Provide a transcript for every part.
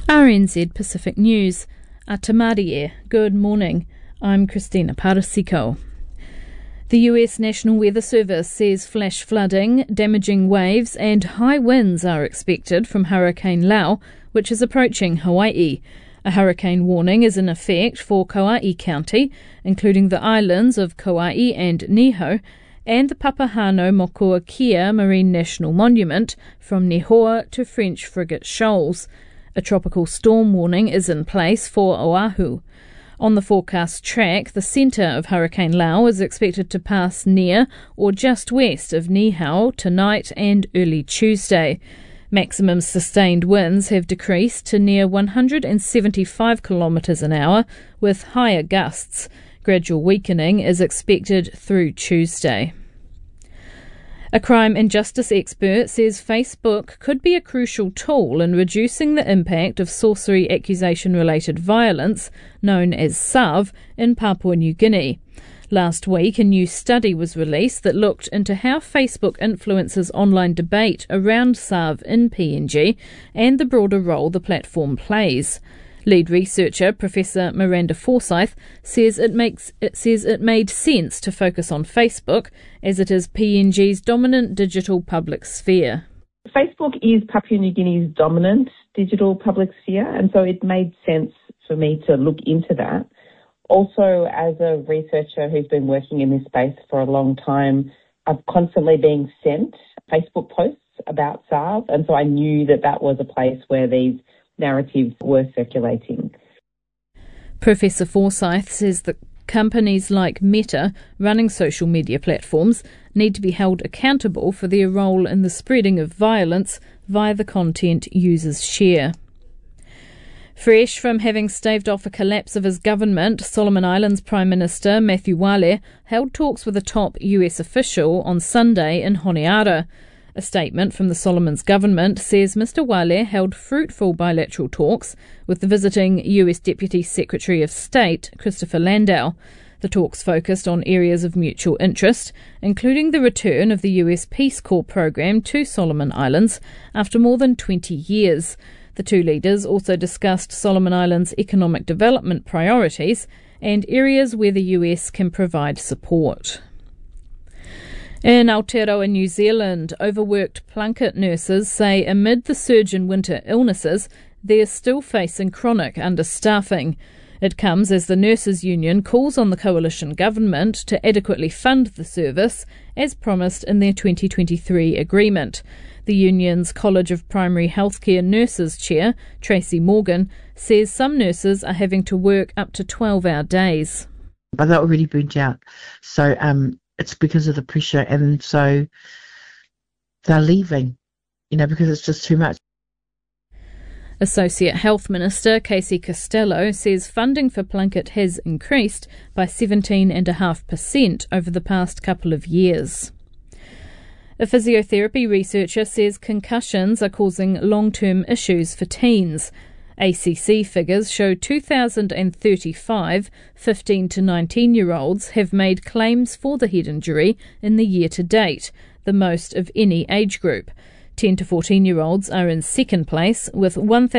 RNZ Pacific News. Atamarie. Good morning. I'm Christina Parasiko. The US National Weather Service says flash flooding, damaging waves and high winds are expected from Hurricane Lau, which is approaching Hawaii. A hurricane warning is in effect for Kauai County, including the islands of Kauai and Niho, and the Papahānau Mokua Kia Marine National Monument from Nihoa to French Frigate Shoals. A tropical storm warning is in place for Oahu. On the forecast track, the centre of Hurricane Lau is expected to pass near or just west of Nihoa tonight and early Tuesday. Maximum sustained winds have decreased to near 175 kilometres an hour, with higher gusts. Gradual weakening is expected through Tuesday. A crime and justice expert says Facebook could be a crucial tool in reducing the impact of sorcery accusation-related violence, known as SAV, in Papua New Guinea. Last week, a new study was released that looked into how Facebook influences online debate around SAV in PNG and the broader role the platform plays. Lead researcher Professor Miranda Forsyth says it made sense to focus on Facebook, as it is PNG's dominant digital public sphere. Facebook is Papua New Guinea's dominant digital public sphere, and so it made sense for me to look into that. Also, as a researcher who's been working in this space for a long time, I've constantly been sent Facebook posts about SARS, and so I knew that that was a place where these narratives were circulating. Professor Forsyth says that companies like Meta, running social media platforms, need to be held accountable for their role in the spreading of violence via the content users share. Fresh from having staved off a collapse of his government, Solomon Islands Prime Minister Matthew Wale held talks with a top US official on Sunday in Honiara. A statement from the Solomons government says Mr Wale held fruitful bilateral talks with the visiting US Deputy Secretary of State, Christopher Landau. The talks focused on areas of mutual interest, including the return of the US Peace Corps program to Solomon Islands after more than 20 years. The two leaders also discussed Solomon Islands' economic development priorities and areas where the US can provide support. In Aotearoa, New Zealand, overworked Plunket nurses say amid the surge in winter illnesses, they're still facing chronic understaffing. It comes as the Nurses Union calls on the coalition government to adequately fund the service, as promised in their 2023 agreement. The union's College of Primary Healthcare Nurses chair, Tracy Morgan, says some nurses are having to work up to 12-hour days. But they're already burnt out. So it's because of the pressure, and so they're leaving, because it's just too much. Associate Health Minister Casey Costello says funding for Plunket has increased by 17.5% over the past couple of years. A physiotherapy researcher says concussions are causing long-term issues for teens. ACC figures show 2,035 15 to 19-year-olds have made claims for the head injury in the year to date, the most of any age group. 10 to 14-year-olds are in second place with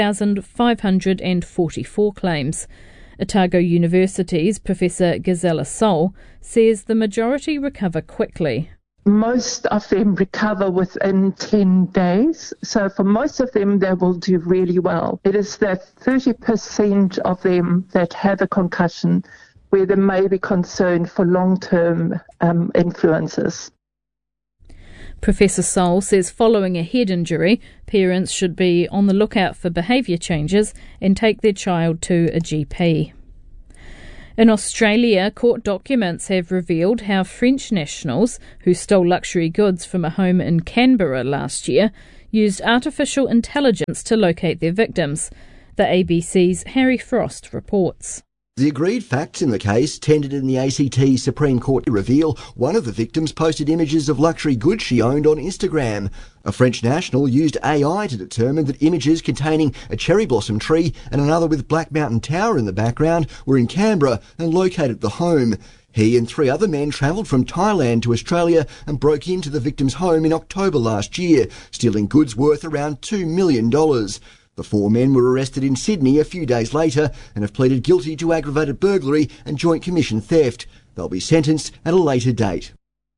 1,544 claims. Otago University's Professor Gisela Sol says the majority recover quickly. Most of them recover within 10 days. So for most of them, they will do really well. It is that 30% of them that have a concussion where they may be concerned for long-term influences. Professor Sol says following a head injury, parents should be on the lookout for behaviour changes and take their child to a GP. In Australia, court documents have revealed how French nationals who stole luxury goods from a home in Canberra last year used artificial intelligence to locate their victims. The ABC's Harry Frost reports. The agreed facts in the case, tendered in the ACT Supreme Court, reveal one of the victims posted images of luxury goods she owned on Instagram. A French national used AI to determine that images containing a cherry blossom tree and another with Black Mountain Tower in the background were in Canberra and located the home. He and 3 other men travelled from Thailand to Australia and broke into the victim's home in October last year, stealing goods worth around $2 million. The 4 men were arrested in Sydney a few days later and have pleaded guilty to aggravated burglary and joint commission theft. They'll be sentenced at a later date.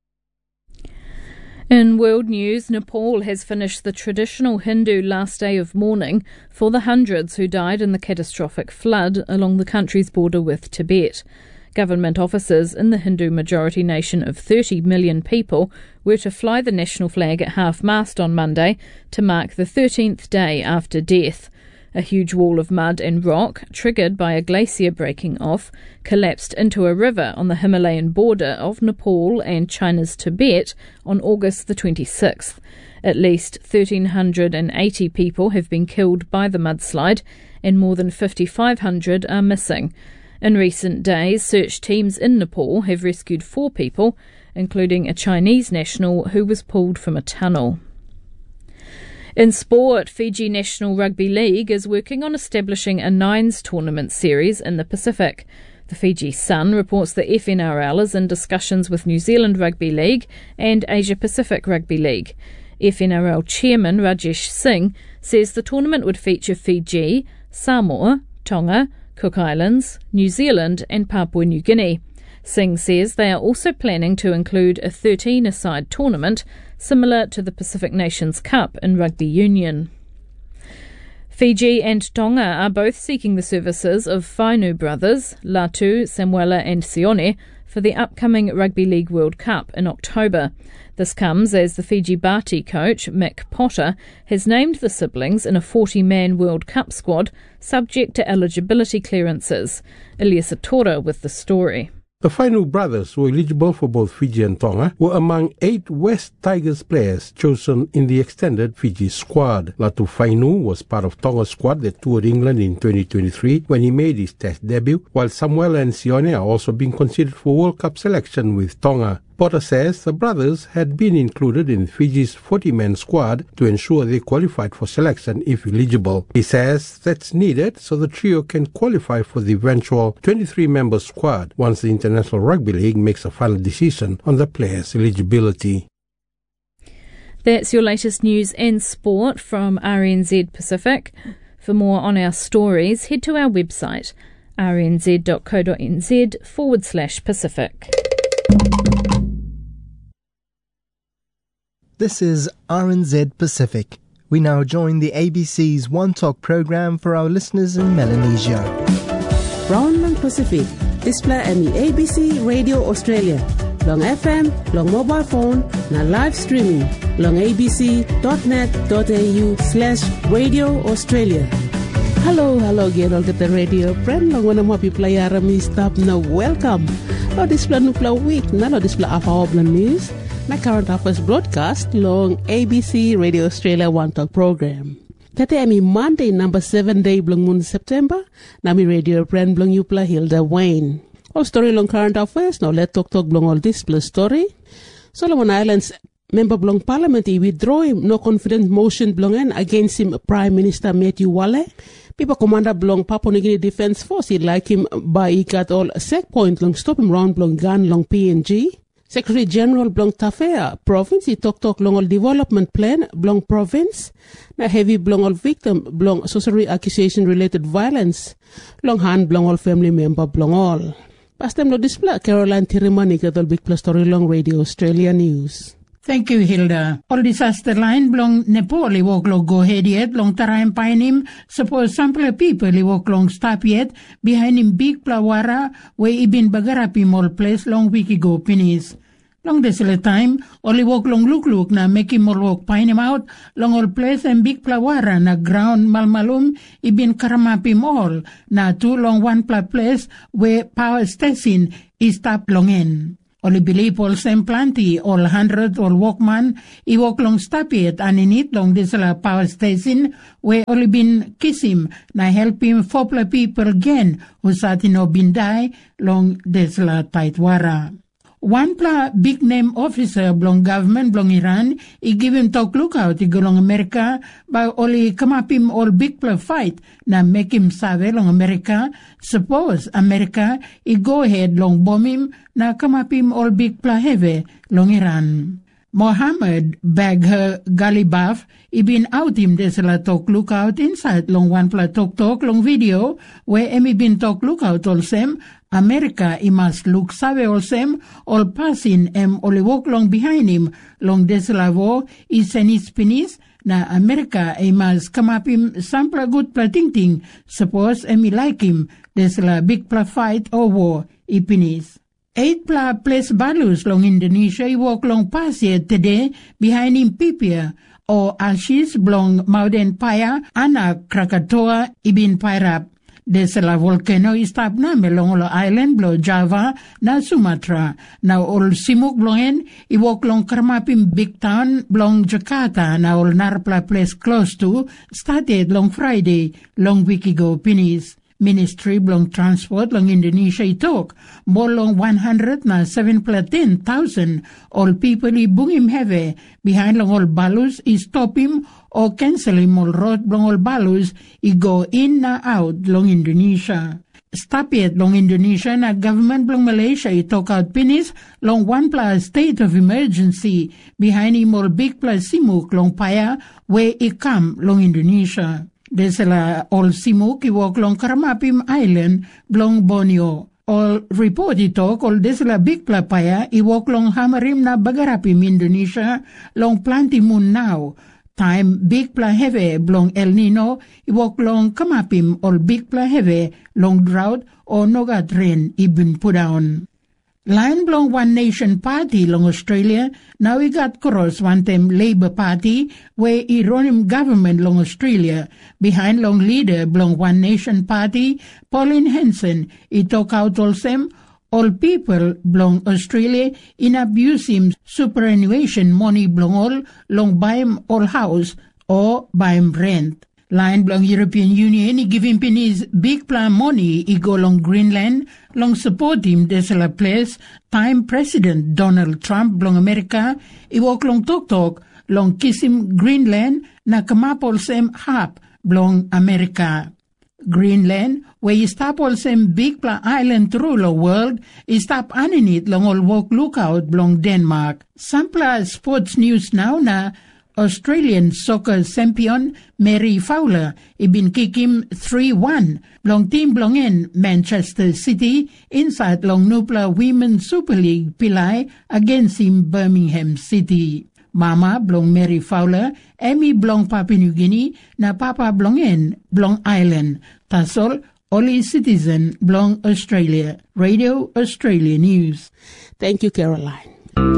In world news, Nepal has finished the traditional Hindu last day of mourning for the hundreds who died in the catastrophic flood along the country's border with Tibet. Government officers in the Hindu-majority nation of 30 million people were to fly the national flag at half-mast on Monday to mark the 13th day after death. A huge wall of mud and rock, triggered by a glacier breaking off, collapsed into a river on the Himalayan border of Nepal and China's Tibet on August the 26th. At least 1,380 people have been killed by the mudslide and more than 5,500 are missing. In recent days, search teams in Nepal have rescued 4 people, including a Chinese national who was pulled from a tunnel. In sport, Fiji National Rugby League is working on establishing a nines tournament series in the Pacific. The Fiji Sun reports the FNRL is in discussions with New Zealand Rugby League and Asia Pacific Rugby League. FNRL Chairman Rajesh Singh says the tournament would feature Fiji, Samoa, Tonga, Cook Islands, New Zealand and Papua New Guinea. Singh says they are also planning to include a 13-a-side tournament similar to the Pacific Nations Cup in rugby union. Fiji and Tonga are both seeking the services of Fainu brothers, Latu, Samuela and Sione, for the upcoming Rugby League World Cup in October. This comes as the Fiji Bati coach, Mick Potter, has named the siblings in a 40-man World Cup squad subject to eligibility clearances. Elias Atora with the story. The Fainu brothers, who were eligible for both Fiji and Tonga, were among 8 West Tigers players chosen in the extended Fiji squad. Latu Fainu was part of Tonga's squad that toured England in 2023 when he made his Test debut, while Samuel and Sione are also being considered for World Cup selection with Tonga. Potter says the brothers had been included in Fiji's 40-man squad to ensure they qualified for selection if eligible. He says that's needed so the trio can qualify for the eventual 23-member squad once the International Rugby League makes a final decision on the players' eligibility. That's your latest news and sport from RNZ Pacific. For more on our stories, head to our website rnz.co.nz/Pacific. This is RNZ Pacific. We now join the ABC's One Talk program for our listeners in Melanesia. Brown Long Pacific, display any ABC Radio Australia. Long FM, long mobile phone, na live streaming. Long abc.net.au/Radio Australia. Hello, again, get the radio friend. Long one of my people are stop now. Welcome. Lo display nupla week, na lo display of our news. My current affairs broadcast long ABC Radio Australia One Talk program. Tate ami Monday number 7 day blong moon September. Nami radio friend blong Yupla Hilda Wayne. All story long current affairs. Now let talk blong all this plus story. Solomon Islands member blong parliament he withdraw him no confidence motion blongen against him Prime Minister Matthew Wale. People commander blong Papua New Guinea Defence Force he like him by he got all sec point long stop him round blong gun long PNG. Secretary General Blong Tafea Province, he talk long all development plan Blong Province, na heavy Blong all victim Blong sorcery accusation related violence, long hand Blong all family member Blong all. Past them no display Caroline Tirimani got all big plus story long Radio Australia News. Thank you, Hilda. All disaster line blong Nepal walk long go ahead yet long tarayan pain him. Suppose sample people walk long stop yet behind him big plawara where ibin bagarapi mall place long week ago pinis. Long desile time only walk long look na make him all walk pain him out long all place and big plawara na ground malmalum ibin karamapi mall na two long one place where power station is stop long in. Oli believe all same plenty, all 100, all walkman, I walk long stop it, and in it long this power station, where only been kiss him, na help him 4 people again, who sat in been die, long this tight wara. One big name officer belong government belong Iran, he give him talk lookout, he go long America, but only come up him all big fight, na make him save long America. Suppose America, he go ahead long bomb him, na come up him all big heavy long Iran. Mohammed Bagher Galibaf ibin out him desala talk lookout inside long one pla talk long video where emi bin talk lookout olsem America imas look save olsem ol passing olewok long behind him long desala vo isenis pinis na America imas kamapim sampla good pla ting suppose emi like him desala big pla fight or war ipinis. 8 place balus long Indonesia walk long pasir today behind him Pipia or Ashis blong Mauden Paya anak Krakatoa ibin Pairap. Desala volcano istap na melong island blo Java na Sumatra. Na ol simuk blongen iwok long Kermapim big town blong Jakarta na ol narpla place close to started long Friday long week ago pinis. Ministry belong Transport long Indonesia itok more long 107,000 all people ibungim heavy behind long all balus is stop him or cancel him all road belong all balus I go in na out long Indonesia. Stop it long Indonesia na government belong Malaysia itok out pinis long 1 state of emergency behind him all big simuk long paya where I come long Indonesia. Desala all simuk iwok long Karamapim Island blong Borneo. All report itok all desala big plapaya iwok long Hamarim na Bagarapim Indonesia long plantimun now. Time big pla heavy blong El Nino iwok long Kamapim all big pla heavy long drought or nogat rain ibin put down. Line belong One Nation Party long Australia, now we got cross one time Labour Party, where Ironim government long Australia, behind long leader belong One Nation Party, Pauline Hanson, he talk out all people belong Australia in abusing superannuation money belong all long buy all house or buy rent. Line belong European Union, he give him his big plan money, he go long Greenland, long support him desala place, time President Donald Trump belong America, he walk long talk, long kiss him Greenland, na kamapol sem hap belong America. Greenland, where he stop all sem big plan island through the world, he stop anin it long all walk lookout belong Denmark. Sampla sports news now na, Australian soccer champion Mary Fowler ibin kick him 3-1 long team belong in Manchester City inside long Nupla Women's Super League Pilai against him Birmingham City. Mama belong Mary Fowler, Emmy belong Papua New Guinea, na Papa belong in belong Island. Tasol Oli citizen belong Australia. Radio Australia News. Thank you, Caroline.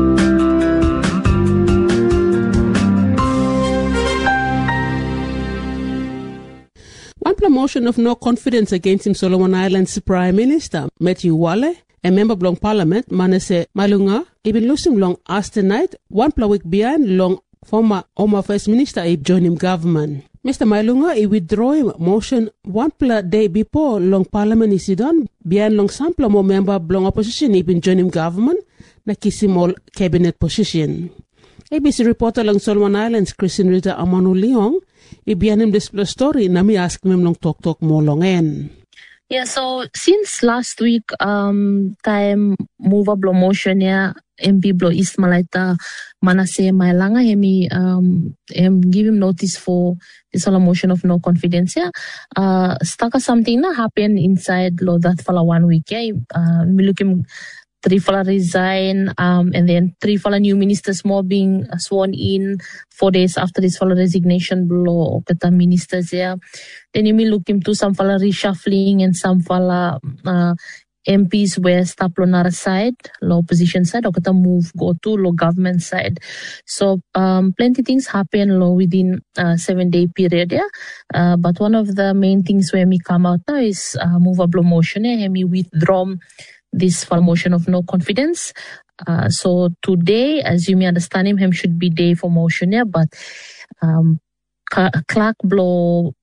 One promotion of no confidence against him Solomon Islands Prime Minister Matthew Wale, a member of long Parliament Manasseh Malunga, even losing long Aston night, 1 week behind long former Omar First Minister he joined him government. Mr. Malunga he withdraw him motion 1 day before long Parliament is done, behind long sample more member long opposition he been join him government, na kiss him all cabinet position. ABC reporter long Solomon Islands Christine Rita Amanu Leong, ibian him this story na mi ask him long talk more long en. Yeah, so since last week, time move up motion ya MP blo East Malaita Manasseh Mailanga hemi give him notice for this whole motion of no confidence ya. Staka something na happen inside lo that fala 1 week ya. We look him 3 fala resign, and then 3 fala new ministers more being sworn in 4 days after this fala resignation below kata ministers ya. Then you may look into some fala reshuffling and some fala MPs were stop lo nara side, lo opposition side, or kata move go to lo government side. So plenty things happen lo within 7-day period yeah. But one of the main things where me come out now is move up lo motion and me withdraw this for motion of no confidence. So today, as you may understand him should be day for motion, yeah, but Clark blow